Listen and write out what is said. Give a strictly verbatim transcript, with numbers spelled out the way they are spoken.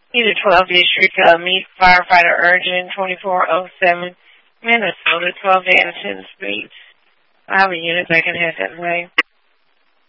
Either twelve District uh, Meet Firefighter Urgent twenty-four oh seven, Minnesota, twelve day attendance beats. I have a unit that can head that way.